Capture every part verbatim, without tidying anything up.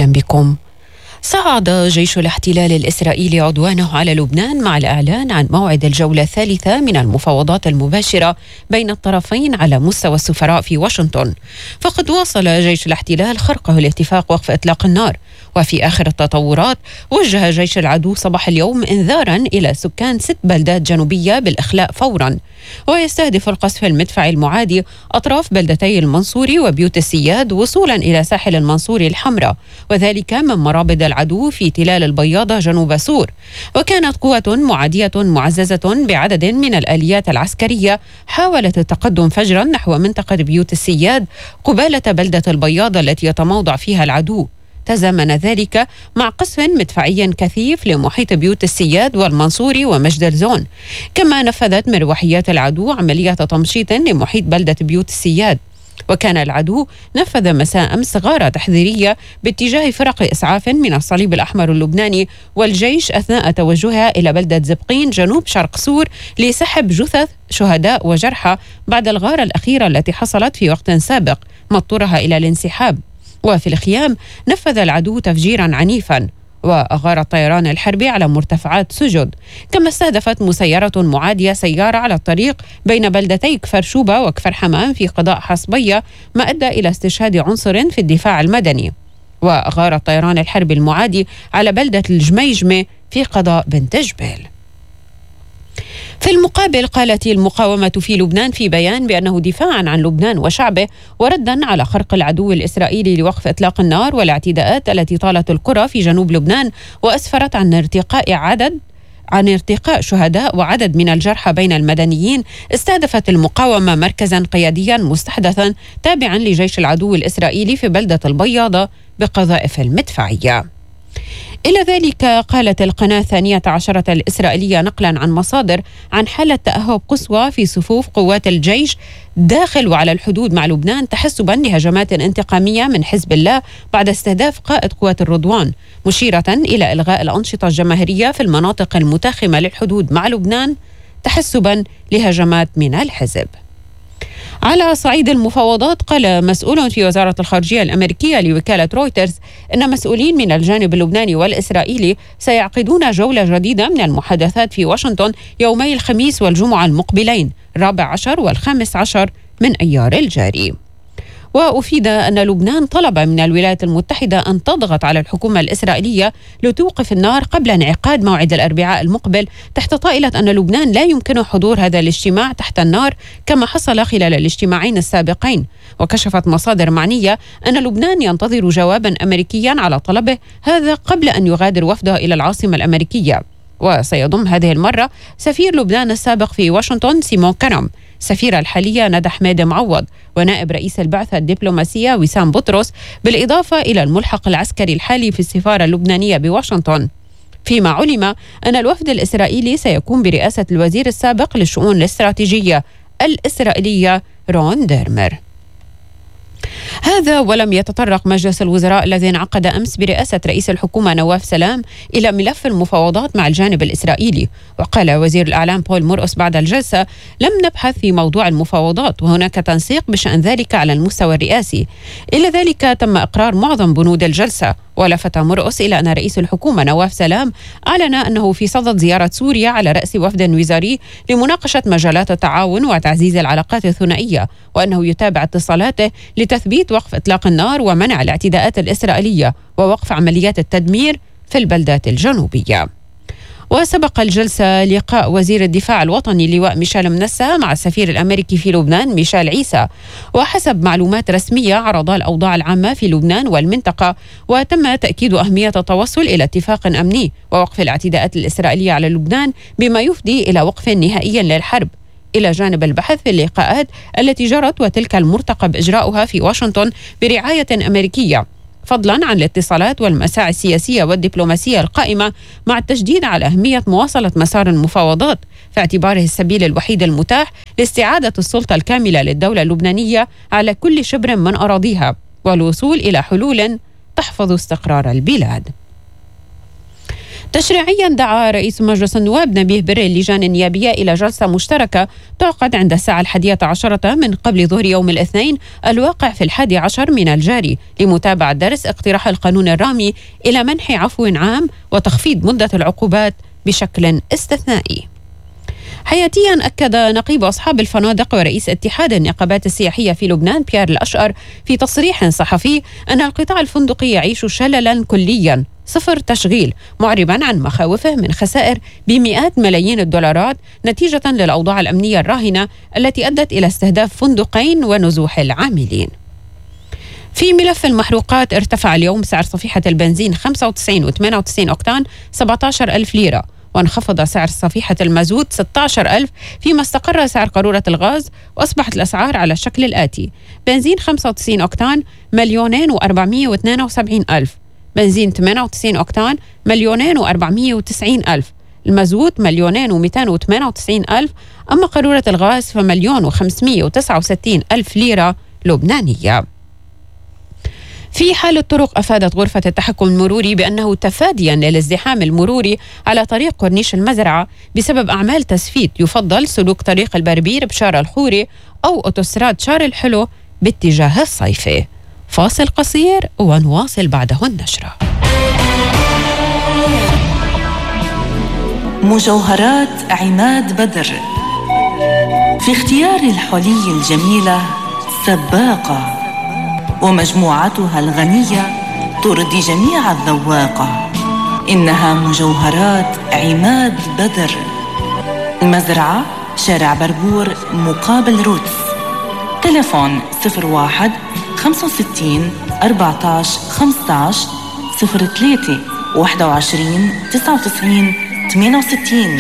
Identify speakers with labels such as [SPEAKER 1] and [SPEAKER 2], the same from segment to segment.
[SPEAKER 1] أهلا بكم. صعد جيش الاحتلال الإسرائيلي عدوانه على لبنان مع الإعلان عن موعد الجولة الثالثة من المفاوضات المباشرة بين الطرفين على مستوى السفراء في واشنطن. فقد واصل جيش الاحتلال خرقه لاتفاق وقف إطلاق النار، وفي آخر التطورات وجه جيش العدو صباح اليوم إنذارا إلى سكان ست بلدات جنوبية بالإخلاء فورا، ويستهدف القصف المدفعي المعادي أطراف بلدتي المنصوري وبيوت السياد وصولا إلى ساحل المنصوري الحمراء، وذلك من مرابط العدو في تلال البياضة جنوب سور. وكانت قوة معادية معززة بعدد من الآليات العسكرية حاولت التقدم فجرا نحو منطقة بيوت السياد قبالة بلدة البياضة التي يتموضع فيها العدو. تزامن ذلك مع قصف مدفعي كثيف لمحيط بيوت السياد والمنصوري ومجد الزون، كما نفذت مروحيات العدو عملية تمشيط لمحيط بلدة بيوت السياد. وكان العدو نفذ مساء أمس غارة تحذيرية باتجاه فرق إسعاف من الصليب الأحمر اللبناني والجيش أثناء توجهها إلى بلدة زبقين جنوب شرق سور لسحب جثث شهداء وجرحى بعد الغارة الأخيرة التي حصلت في وقت سابق مضطرها إلى الانسحاب. وفي الخيام نفذ العدو تفجيرا عنيفا وأغار الطيران الحربي على مرتفعات سجد، كما استهدفت مسيرة معادية سيارة على الطريق بين بلدتي كفر شوبة وكفر حمام في قضاء حصبية، ما أدى إلى استشهاد عنصر في الدفاع المدني. وأغار الطيران الحربي المعادي على بلدة الجميجمة في قضاء بنت جبال. في المقابل قالت المقاومة في لبنان في بيان بأنه دفاعا عن لبنان وشعبه وردا على خرق العدو الإسرائيلي لوقف إطلاق النار والاعتداءات التي طالت القرى في جنوب لبنان وأسفرت عن ارتقاء عدد عن ارتقاء شهداء وعدد من الجرحى بين المدنيين، استهدفت المقاومة مركزا قياديا مستحدثا تابعا لجيش العدو الإسرائيلي في بلدة البياضة بقذائف المدفعية. إلى ذلك قالت القناة الثانية عشرة الإسرائيلية نقلا عن مصادر عن حالة تأهب قصوى في صفوف قوات الجيش داخل وعلى الحدود مع لبنان تحسبا لهجمات انتقامية من حزب الله بعد استهداف قائد قوات الرضوان، مشيرة إلى إلغاء الأنشطة الجماهيرية في المناطق المتاخمة للحدود مع لبنان تحسبا لهجمات من الحزب. على صعيد المفاوضات قال مسؤول في وزارة الخارجية الأمريكية لوكالة رويترز إن مسؤولين من الجانب اللبناني والإسرائيلي سيعقدون جولة جديدة من المحادثات في واشنطن يومي الخميس والجمعة المقبلين الرابع عشر والخامس عشر من أيار الجاري. وأفيد أن لبنان طلب من الولايات المتحدة أن تضغط على الحكومة الإسرائيلية لتوقف النار قبل انعقاد موعد الأربعاء المقبل، تحت طائلة أن لبنان لا يمكنه حضور هذا الاجتماع تحت النار كما حصل خلال الاجتماعين السابقين. وكشفت مصادر معنية أن لبنان ينتظر جوابا أمريكيا على طلبه هذا قبل أن يغادر وفده إلى العاصمة الأمريكية. وسيضم هذه المرة سفير لبنان السابق في واشنطن سيمون كرم، سفيرة الحالية ندى حميد معوض، ونائب رئيس البعثة الدبلوماسية وسام بطرس، بالإضافة إلى الملحق العسكري الحالي في السفارة اللبنانية بواشنطن. فيما علم أن الوفد الإسرائيلي سيكون برئاسة الوزير السابق للشؤون الاستراتيجية الإسرائيلية رون ديرمر. هذا ولم يتطرق مجلس الوزراء الذي انعقد أمس برئاسة رئيس الحكومة نواف سلام إلى ملف المفاوضات مع الجانب الإسرائيلي. وقال وزير الإعلام بول مرقس بعد الجلسة: لم نبحث في موضوع المفاوضات وهناك تنسيق بشأن ذلك على المستوى الرئاسي. إلى ذلك تم إقرار معظم بنود الجلسة. ولفت مرقس إلى أن رئيس الحكومة نواف سلام أعلن أنه في صدد زيارة سوريا على رأس وفد وزاري لمناقشة مجالات التعاون وتعزيز العلاقات الثنائية، وأنه يتابع اتصالاته لتثبيت وقف إطلاق النار ومنع الاعتداءات الإسرائيلية ووقف عمليات التدمير في البلدات الجنوبية. وسبق الجلسة لقاء وزير الدفاع الوطني اللواء ميشيل منسى مع السفير الأمريكي في لبنان ميشيل عيسى، وحسب معلومات رسمية عرض الأوضاع العامة في لبنان والمنطقة، وتم تأكيد أهمية التوصل إلى اتفاق أمني ووقف الاعتداءات الإسرائيلية على لبنان بما يفضي إلى وقف نهائي للحرب، إلى جانب البحث في اللقاءات التي جرت وتلك المرتقب إجراؤها في واشنطن برعاية أمريكية، فضلا عن الاتصالات والمساعي السياسية والدبلوماسية القائمة، مع التشديد على أهمية مواصلة مسار المفاوضات في اعتباره السبيل الوحيد المتاح لاستعادة السلطة الكاملة للدولة اللبنانية على كل شبر من أراضيها والوصول إلى حلول تحفظ استقرار البلاد. تشريعيا دعا رئيس مجلس النواب نبيه بري اللجان النيابية إلى جلسة مشتركة تعقد عند الساعة الحادية عشرة من قبل ظهر يوم الاثنين الواقع في الحادي عشر من الجاري لمتابعة درس اقتراح القانون الرامي إلى منح عفو عام وتخفيض مدة العقوبات بشكل استثنائي. حياتيا أكد نقيب أصحاب الفنادق ورئيس اتحاد النقابات السياحية في لبنان بيير الأشقر في تصريح صحفي أن القطاع الفندقي يعيش شللا كليا صفر تشغيل، معربا عن مخاوفه من خسائر بمئات ملايين الدولارات نتيجة للأوضاع الأمنية الراهنة التي أدت إلى استهداف فندقين ونزوح العاملين. في ملف المحروقات ارتفع اليوم سعر صفيحة البنزين خمسة وتسعين وثمانية وتسعين أوكتان سبعة عشر ألف ليرة، وانخفض سعر صفيحة المازوت ستة عشر ألف، فيما استقر سعر قارورة الغاز وأصبحت الأسعار على الشكل الآتي: بنزين خمسة وتسعين أوكتان مليونين وأربعمائة واثنين وسبعين ألف، بنزين ثمانية وتسعين أوكتان مليونين وأربعمائة وتسعين ألف، المازوت مليونين ومئتين وثمانية وتسعين ألف، أما قارورة الغاز فمليون وخمسمائة وتسعة وستين ألف ليرة لبنانية. في حال الطرق، أفادت غرفة التحكم المروري بأنه تفاديا للازدحام المروري على طريق كورنيش المزرعة بسبب أعمال تسفيت يفضل سلوك طريق البربير بشارع الخوري أو أوتوستراد شار الحلو باتجاه الصيفي. فاصل قصير ونواصل بعده النشرة.
[SPEAKER 2] مجوهرات عماد بدر في اختيار الحلي الجميلة سباقة، ومجموعتها الغنية ترضي جميع الذواقة. إنها مجوهرات عماد بدر، المزرعة شارع بربور مقابل روتس. تلفون صفر واحد خمسة وستين أربعة عشر خمسة عشر صفر ثلاثة واحد وعشرين تسعة وتسعين ثمانية وستين.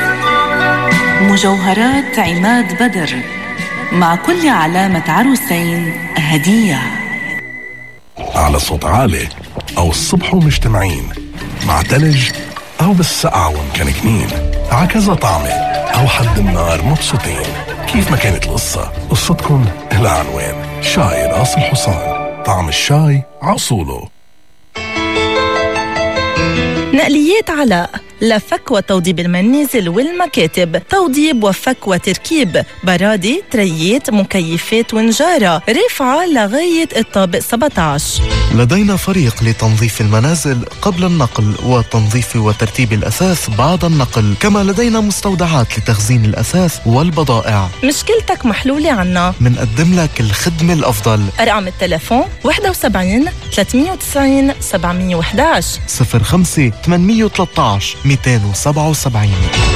[SPEAKER 2] مجوهرات عماد بدر، مع كل علامة عروسين هدية.
[SPEAKER 3] على صوت عالي أو الصبح ومجتمعين، مع تلج أو بالسقعة ومكنكنين، عكذا طعمة أو حد النار مبسوطين. كيف ما كانت القصة، قصتكم العنوان. شاي راس الحصان، طعم الشاي عصوله.
[SPEAKER 4] نقليات علاء، لفك وتوضيب المنازل والمكاتب، توضيب وفك وتركيب، برادي، تريات، مكيفات ونجارة، رفعة لغاية الطابق سبعة عشر.
[SPEAKER 5] لدينا فريق لتنظيف المنازل قبل النقل وتنظيف وترتيب الأثاث بعد النقل، كما لدينا مستودعات لتخزين الأثاث والبضائع.
[SPEAKER 4] مشكلتك محلولة عنا،
[SPEAKER 5] منقدم لك الخدمة الأفضل.
[SPEAKER 4] أرقام التلفون واحد وسبعين ثلاثمائة وتسعين سبعمائة وأحد عشر
[SPEAKER 5] صفر خمسة ثمانمائة وثلاثة عشر مئتين وسبعة وسبعين.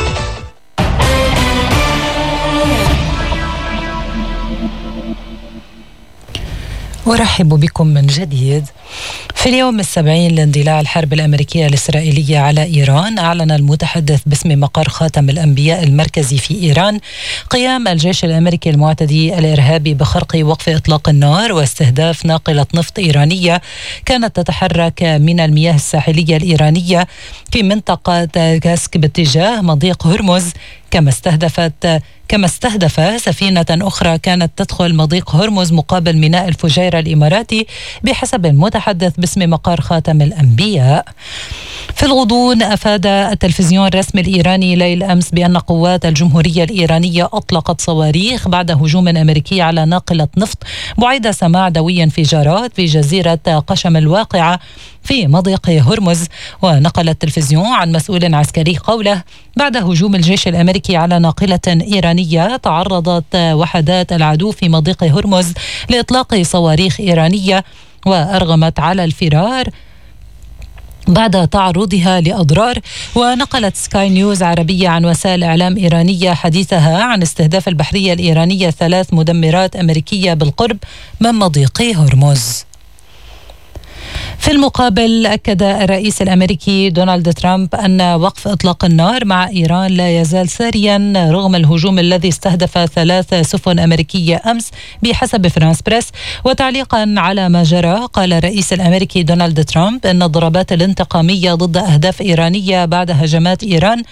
[SPEAKER 6] أرحب بكم من جديد. في اليوم السبعين لاندلاع الحرب الأمريكية الإسرائيلية على إيران، أعلن المتحدث باسم مقر خاتم الأنبياء المركزي في إيران قيام الجيش الأمريكي المعتدي الإرهابي بخرق وقف إطلاق النار واستهداف ناقلة نفط إيرانية كانت تتحرك من المياه الساحلية الإيرانية في منطقة كاسك باتجاه مضيق هرمز، كما استهدفت كما استهدف سفينة أخرى كانت تدخل مضيق هرمز مقابل ميناء الفجيرة الإماراتي بحسب المتحدث باسم مقر خاتم الأنبياء. في الغضون، أفاد التلفزيون الرسمي الإيراني ليل أمس بأن قوات الجمهورية الإيرانية أطلقت صواريخ بعد هجوم أمريكي على ناقلة نفط بعيد سماع دوي انفجارات في جزيرة قشم الواقعة في مضيق هرمز. ونقل التلفزيون عن مسؤول عسكري قوله: بعد هجوم الجيش الأمريكي على ناقلة إيرانية تعرضت وحدات العدو في مضيق هرمز لإطلاق صواريخ إيرانية وأرغمت على الفرار بعد تعرضها لأضرار. ونقلت سكاي نيوز عربية عن وسائل إعلام إيرانية حديثها عن استهداف البحرية الإيرانية ثلاث مدمرات أمريكية بالقرب من مضيق هرمز. في المقابل، أكد الرئيس الأمريكي دونالد ترامب أن وقف إطلاق النار مع إيران لا يزال ساريا رغم الهجوم الذي استهدف ثلاث سفن أمريكية أمس بحسب فرانس بريس. وتعليقا على ما جرى، قال الرئيس الأمريكي دونالد ترامب أن الضربات الانتقامية ضد أهداف إيرانية بعد هجمات إيران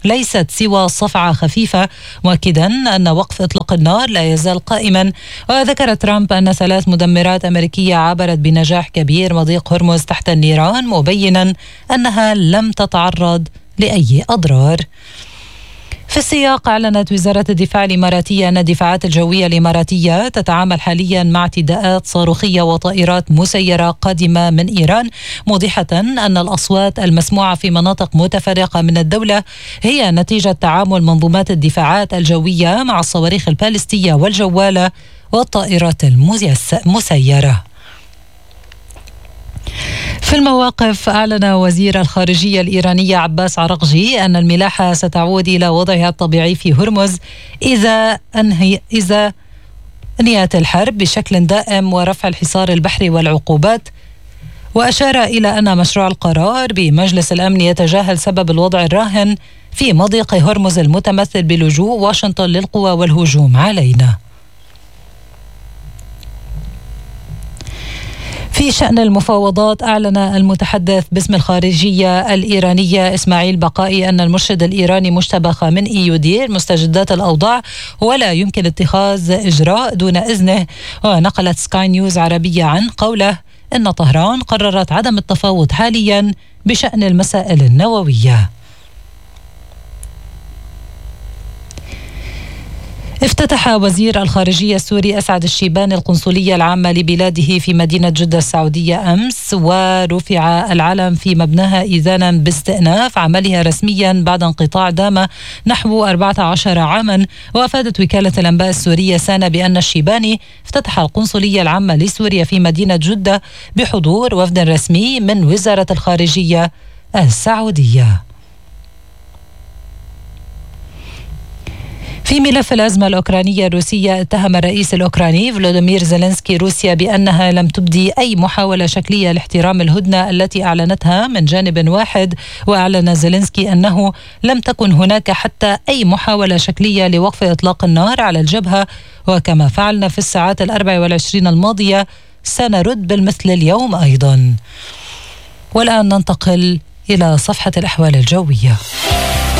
[SPEAKER 6] ليست سوى صفعة خفيفة، مؤكدا أن وقف إطلاق النار لا يزال قائما. وذكر ترامب أن ثلاث مدمرات أمريكية عبرت بنجاح كبير مضيق هرمز تحت النيران، مبينا أنها لم تتعرض لأي أضرار. في السياق، أعلنت وزارة الدفاع الإماراتية أن الدفاعات الجوية الإماراتية تتعامل حاليا مع اعتداءات صاروخية وطائرات مسيرة قادمة من إيران، موضحة أن الأصوات المسموعة في مناطق متفرقة من الدولة هي نتيجة تعامل منظومات الدفاعات الجوية مع الصواريخ البالستية والجوالة والطائرات المسيرة. في المواقف، أعلن وزير الخارجية الإيرانية عباس عراقجي أن الملاحة ستعود إلى وضعها الطبيعي في هرمز إذا أنهي إذا انهيت الحرب بشكل دائم ورفع الحصار البحري والعقوبات. وأشار إلى أن مشروع القرار بمجلس الأمن يتجاهل سبب الوضع الراهن في مضيق هرمز المتمثل بلجوء واشنطن للقوى والهجوم علينا. في شأن المفاوضات، أعلن المتحدث باسم الخارجية الإيرانية إسماعيل بقائي أن المرشد الإيراني مجتبى خامنئي يدير مستجدات الأوضاع ولا يمكن اتخاذ إجراء دون إذنه. ونقلت سكاي نيوز عربية عن قوله إن طهران قررت عدم التفاوض حاليا بشأن المسائل النووية. افتتح وزير الخارجية السوري أسعد الشيباني القنصلية العامة لبلاده في مدينة جدة السعودية أمس، ورفع العلم في مبناها إذانا باستئناف عملها رسميا بعد انقطاع دام نحو أربعة عشر عاما. وأفادت وكالة الأنباء السورية سانا بأن الشيباني افتتح القنصلية العامة لسوريا في مدينة جدة بحضور وفد رسمي من وزارة الخارجية السعودية. في ملف الأزمة الأوكرانية الروسية، اتهم الرئيس الأوكراني فلوديمير زيلينسكي روسيا بأنها لم تبدي أي محاولة شكلية لاحترام الهدنة التي أعلنتها من جانب واحد. وأعلن زيلينسكي أنه لم تكن هناك حتى أي محاولة شكلية لوقف إطلاق النار على الجبهة، وكما فعلنا في الساعات الأربع والعشرين الماضية سنرد بالمثل اليوم أيضا. والآن ننتقل إلى صفحة الأحوال الجوية.